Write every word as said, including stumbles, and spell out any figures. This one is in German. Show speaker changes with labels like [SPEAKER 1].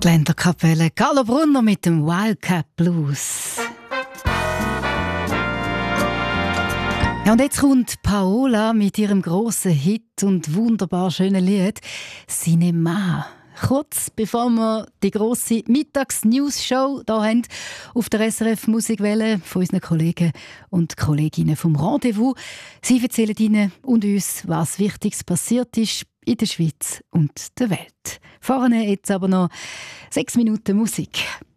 [SPEAKER 1] Die Länderkapelle Carlo Brunner mit dem Wildcat Blues. Ja, und jetzt kommt Paola mit ihrem grossen Hit und wunderbar schönen Lied «Cinema». Kurz bevor wir die grosse Mittags-News-Show hier haben, auf der S R F Musikwelle von unseren Kollegen und Kolleginnen vom Rendezvous. Sie erzählen Ihnen und uns, was Wichtiges passiert ist in der Schweiz und der Welt. Vorne jetzt aber noch sechs Minuten Musik.